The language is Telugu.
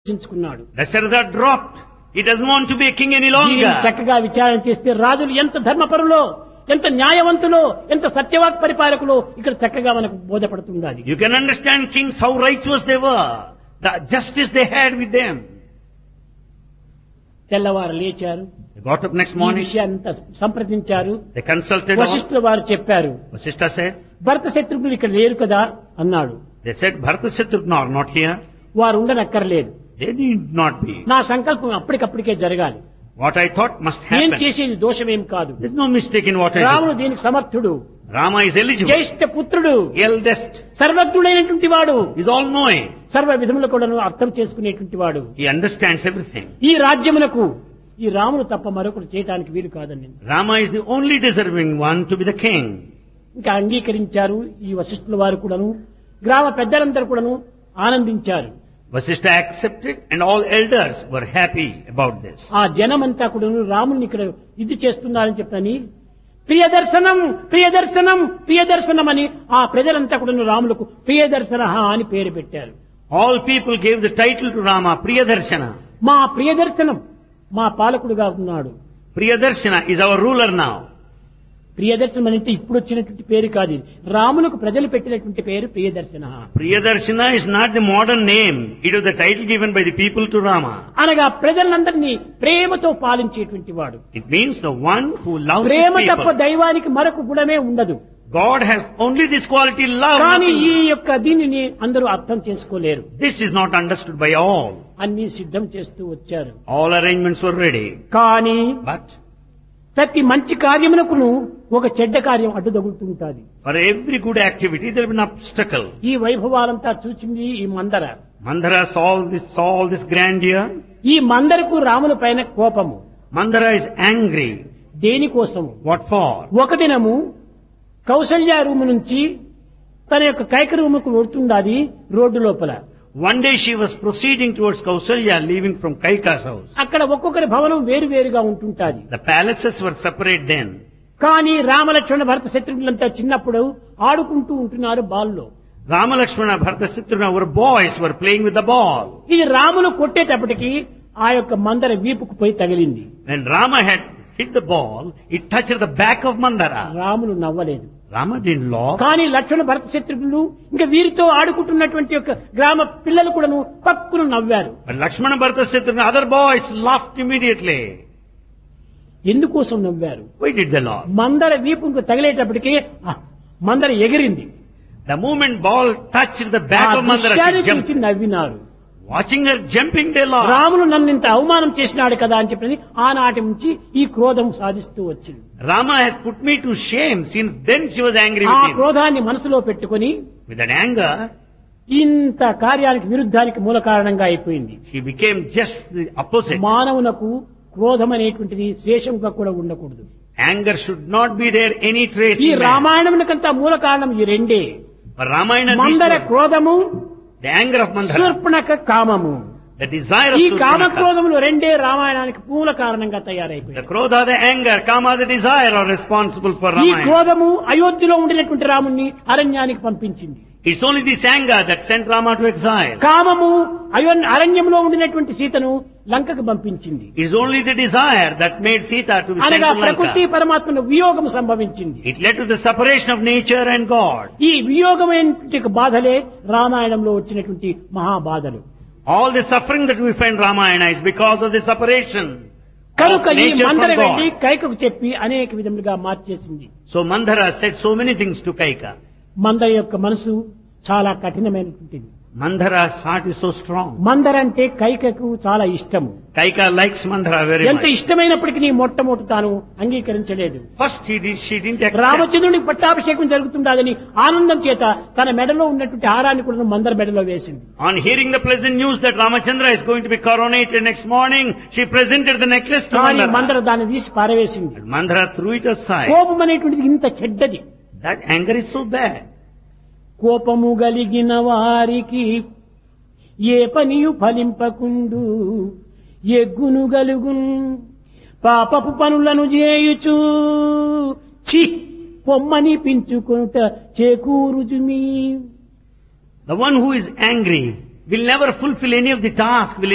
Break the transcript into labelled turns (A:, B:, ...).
A: చించుకున్నాడు.
B: Dasharatha dropped. He doesn't want to be a king any
A: దీనిని
B: longer.
A: చక్కగా విచారణ చేస్తే రాజులు ఎంత ధర్మపరులో, ఎంత న్యాయవంతులో, ఎంత సత్యవాక్ పరిపాలకులో ఇక్కడ చక్కగా మనకు బోధపడుతుంది.
B: You can understand kings how righteous they were, the justice they had with them.
A: తెల్లవారు లేచారు,
B: They got up next
A: ఈ
B: morning.
A: విషయాన్ని సంప్రదించారు.
B: They consulted.
A: వశిష్ఠుల వారు చెప్పారు,
B: Vasishtha said.
A: భరత శత్రుఘ్నులు ఇక్కడ లేరు కదా అన్నాడు.
B: They said Bharata Shatrugna are not here.
A: వారు ఉండనక్కర్లేదు,
B: They need not be.
A: నా సంకల్పం అప్పటికప్పటికే జరగాలి,
B: What I thought must
A: నేను
B: happen.
A: చేసేది దోషమేం కాదు.
B: There's no mistake in what I
A: రాముడు
B: do.
A: దీనికి సమర్థుడు,
B: Rama is eligible.
A: జ్యేష్ఠ పుత్రుడు,
B: Eldest.
A: సర్వజ్ఞుడైనటువంటి వాడు,
B: He's all knowing.
A: సర్వ విధములు కూడాను అర్థం చేసుకునేటువంటి వాడు.
B: He understands everything.
A: ఈ రాజ్యమునకు ఈ రాముడు తప్ప మరొకరు చేయటానికి వీలు కాదండి.
B: Rama is the only deserving one to be the king.
A: ఇంకా అంగీకరించారు ఈ వశిష్ఠుల వారు కూడాను, గ్రామ పెద్దలందరూ కూడాను ఆనందించారు.
B: Vasishtha accepted and all elders were happy about this.
A: ఆ జనమంతా కూడాను రాముని ఇక్కడ ఇది చేస్తున్నారని చెప్పని ప్రియదర్శనం ప్రియదర్శనం ప్రియదర్శనం అని ఆ ప్రజలంతా కూడాను రాములకు ప్రియదర్శన అని పేరు పెట్టారు.
B: All people gave the title to Rama, Priyadarshana.
A: మా ప్రియదర్శనం మా పాలకుడుగా ఉన్నాడు.
B: Priyadarshana is our ruler now.
A: ప్రియదర్శనం అంటే ఇప్పుడు వచ్చినటువంటి పేరు కాదు ఇది. రాములకు ప్రజలు పెట్టినటువంటి పేరు ప్రియదర్శన.
B: Priyadarshana is not the modern name. It was the title given by the people to Rama.
A: అనగా ప్రజలందరినీ ప్రేమతో పాలించేటువంటి వాడు.
B: It means the one who loves his
A: ప్రేమ తప్ప
B: people.
A: దైవానికి మరొక గుణమే ఉండదు.
B: God has only this quality, love.
A: కానీ ఈ
B: nothing.
A: యొక్క దీనిని అందరూ అర్థం చేసుకోలేరు.
B: This is not understood by all.
A: అన్ని సిద్ధం చేస్తూ వచ్చారు.
B: All arrangements were ready.
A: కానీ
B: But
A: ప్రతి మంచి కార్యమునకును ఒక చెడ్డ కార్యం అడ్డు తగులుతుంటాది.
B: for every good activity there will be an obstacle.
A: ఈ వైభవాలంతా చూసింది ఈ మందర.
B: Mandara saw all this grandeur.
A: ఈ మందరకు రాముల పైన కోపము.
B: Mandara is angry.
A: దేనికోసము?
B: What for?
A: ఒక దినము కౌసల్య రూము నుంచి తన యొక్క కైక రూముకు వెళ్తున్నది రోడ్డు లోపల.
B: One day she was proceeding towards Kausalya, leaving from Kaika's house.
A: అక్కడ ఒక్కొక్కరి భవనం వేరు వేరుగా ఉంటుంటాది.
B: The palaces were separate then.
A: కానీ రామలక్ష్మణ భరత శత్రుఘ్నులంతా చిన్నప్పుడు ఆడుకుంటూ ఉంటున్నారు బాల్లో.
B: Rama, Lakshmana, Bharata, Shatrugna were boys, were playing with the ball.
A: ఇది రాములు కొట్టేటప్పటికి ఆ యొక్క మందర వీపుకు పోయి తగిలింది.
B: When Rama had hit the ball, it touched the back of Mandara.
A: Ramulu నవ్వలేదు.
B: Rama didn't laugh.
A: కానీ లక్ష్మణ భరత శత్రుఘ్నులు ఇంకా వీరితో ఆడుకుంటున్నటువంటి యొక్క గ్రామ పిల్లలు కూడాను పక్కును నవ్వారు.
B: But Lakshmana, Bharata, Shatrugna, other boys laughed immediately.
A: ఎందుకోసం నవ్వారు?
B: Why did they laugh?
A: మందర వీపుకు తగిలేటప్పటికి మందర ఎగిరింది.
B: The moment ball touched the
A: ఆ
B: back of Mandara,
A: దృశ్యాన్ని
B: she jumped.
A: చూసి నవ్వినారు.
B: Watching her jumping, they laughed.
A: Ramulu నన్ను ఇంత అవమానం చేసినాడు కదా అని చెప్పి ఆనాటి నుంచి ఈ క్రోధం సాధిస్తూ వచ్చింది.
B: Rama has put me to shame. Since then she was angry
A: ఆ
B: with him.
A: క్రోధాన్ని మనసులో పెట్టుకుని
B: With that anger,
A: ఇంత కార్యానికి విరుద్ధానికి మూల కారణంగా అయిపోయింది.
B: she became just the opposite.
A: మానవునకు క్రోధం అనేటువంటిది శేషంగా కూడా ఉండకూడదు.
B: Anger should not be there any trace
A: ఈ
B: in man.
A: రామాయణమునకంతా మూల కారణం ఈ రెండే.
B: For Ramayana, these
A: Manthara
B: were
A: క్రోధము,
B: the anger of Mandara,
A: Shurpanakha కామము.
B: the desire of
A: ఈ
B: Surpanakha.
A: కామక్రోధములు రెండే రామాయణానికి మూల కారణంగా
B: The
A: తయారైపోయాయి.
B: krodha, the anger, kama, the desire are responsible for
A: ఈ
B: Ramayana.
A: క్రోధము అయోధ్యలో ఉండినటువంటి రాముణ్ణి అరణ్యానికి పంపించింది.
B: It's only this anger that sent Rama to exile.
A: కామము అరణ్యంలో ఉండినటువంటి సీతను లంకకు పంపించింది.
B: It's only the desire that made Sita to be sent
A: అనగా
B: to
A: ప్రకృతి
B: Lanka.
A: పరమాత్మను వియోగం సంభవించింది.
B: It led to the separation of nature and God.
A: ఈ వియోగమైనటువంటి బాధలే రామాయణంలో వచ్చినటువంటి మహాబాధలు.
B: All the suffering that we find in Ramayana is because of the separation of
A: కనుక ఈ
B: nature
A: మందర
B: from
A: వెళ్లి
B: God.
A: కైకకు చెప్పి అనేక విధములుగా మార్చేసింది.
B: So Mandara said so many things to Kaika.
A: మందర యొక్క మనసు చాలా కఠినమైనటువంటిది.
B: Mandara's heart is so strong.
A: మందర అంటే కైకకు చాలా ఇష్టము.
B: Kaika likes Mandara very
A: ఎంత
B: much.
A: ఇష్టమైనప్పటికీ నీ మొట్టమొదటి తాను అంగీకరించలేదు.
B: First she didn't accept.
A: రామచంద్రునికి పట్టాభిషేకం జరుగుతుండదని ఆనందం చేత తన మెడలో ఉన్నటువంటి హారాన్ని కూడా మందర మెడలో వేసింది.
B: On hearing the pleasant news that Ramachandra is going to be coronated next morning, she presented the necklace to
A: కానీ
B: Mandara.
A: మందర దాన్ని తీసి పారవేసింది.
B: And Mandara threw it aside.
A: కోపం అనేటువంటిది ఇంత చెడ్డది.
B: That anger is so bad.
A: కోపము గలిగిన వారికి ఏ పనియు ఫలింపకుండు, ఎగ్గును గలుగున్ పాపపు పనులను చేయుచు చి పొమ్మని పించుకొనుట చేకూరుజుమి.
B: The one who is angry will never fulfill any of the task, will